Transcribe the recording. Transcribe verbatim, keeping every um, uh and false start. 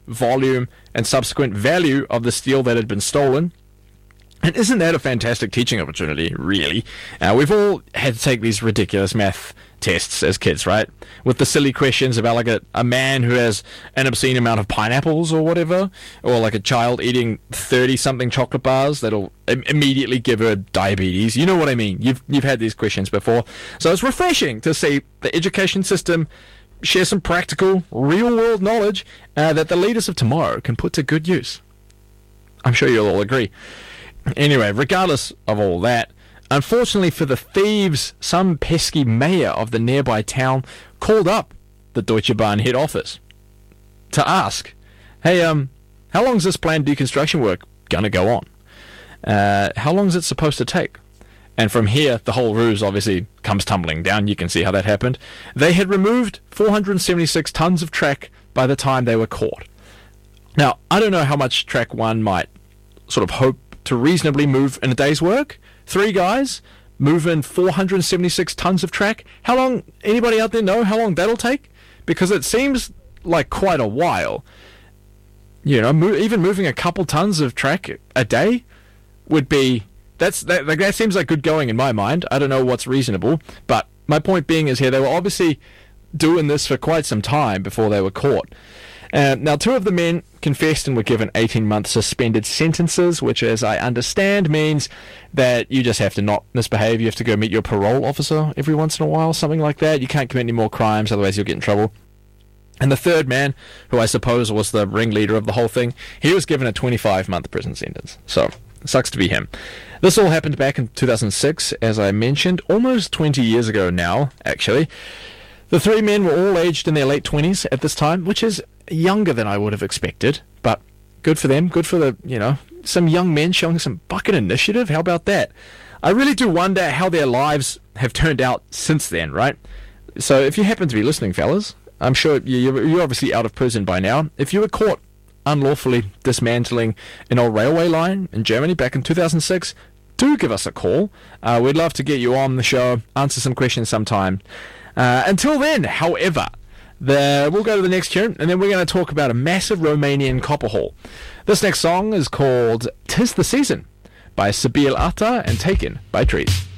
volume, and subsequent value of the steel that had been stolen. And isn't that a fantastic teaching opportunity, really? Uh, we've all had to take these ridiculous math tests as kids, right? With the silly questions about like a, a man who has an obscene amount of pineapples or whatever, or like a child eating thirty-something chocolate bars that'll im- immediately give her diabetes. You know what I mean? You've, you've had these questions before. So it's refreshing to see the education system share some practical, real-world knowledge uh, that the leaders of tomorrow can put to good use. I'm sure you'll all agree. Anyway, regardless of all that, unfortunately for the thieves, some pesky mayor of the nearby town called up the Deutsche Bahn head office to ask, hey, um, how long is this planned deconstruction work going to go on? Uh, how long is it supposed to take? And from here, the whole ruse obviously comes tumbling down. You can see how that happened. They had removed four hundred seventy-six tons of track by the time they were caught. Now, I don't know how much track one might sort of hope to reasonably move in a day's work. Three guys move in four hundred seventy-six tons of track. How long, anybody out there know how long that'll take? Because it seems like quite a while. You know, mo- even moving a couple tons of track a day would be, that's that, like, that seems like good going in my mind. I don't know what's reasonable, but my point being is here, they were obviously doing this for quite some time before they were caught. Uh, now, two of the men confessed and were given eighteen-month suspended sentences, which, as I understand, means that you just have to not misbehave. You have to go meet your parole officer every once in a while, something like that. You can't commit any more crimes, otherwise you'll get in trouble. And the third man, who I suppose was the ringleader of the whole thing, he was given a twenty-five-month prison sentence. So, it sucks to be him. This all happened back in two thousand six, as I mentioned, almost twenty years ago now, actually. The three men were all aged in their late twenties at this time, which is younger than I would have expected, but good for them, good for the, you know, some young men showing some bucket initiative. How about that? I really do wonder how their lives have turned out since then, right? So if you happen to be listening, fellas, I'm sure you- you're obviously out of prison by now. If you were caught unlawfully dismantling an old railway line in Germany back in two thousand six, do give us a call. Uh, we'd love to get you on the show, answer some questions sometime. Uh, until then, however, the, we'll go to the next tune, and then we're going to talk about a massive Romanian copper haul. This next song is called "'Tis the Season" by Sabil Atar and Taken by Trees.